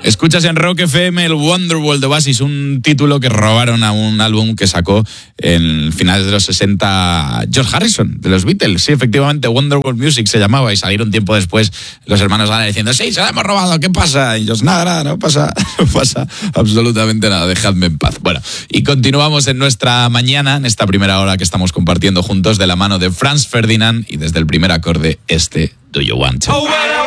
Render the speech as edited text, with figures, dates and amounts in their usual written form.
Escuchas en Rock FM el Wonderwall de Oasis, un título que robaron a un álbum que sacó en finales de los 60 George Harrison, de los Beatles. Sí, efectivamente, Wonderwall Music se llamaba, y salieron tiempo después los hermanos Gallagher diciendo: sí, se la hemos robado, ¿qué pasa? Y ellos: nada, no pasa absolutamente nada, dejadme en paz. Bueno, y continuamos en nuestra mañana, en esta primera hora que estamos compartiendo juntos, de la mano de Franz Ferdinand, y desde el primer acorde, Do You Want To.